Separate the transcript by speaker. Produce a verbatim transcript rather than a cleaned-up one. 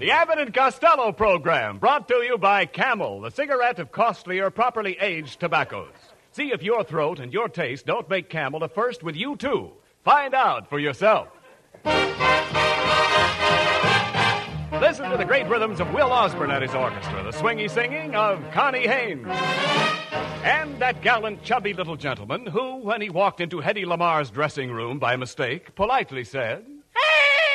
Speaker 1: The Abbott and Costello program, brought to you by Camel, the cigarette of costly or properly aged tobaccos. See if your throat and your taste don't make Camel a first with you, too. Find out for yourself. Listen to the great rhythms of Will Osborne and his orchestra, the swingy singing of Connie Haynes. And that gallant, chubby little gentleman who, when he walked into Hedy Lamar's dressing room by mistake, politely said...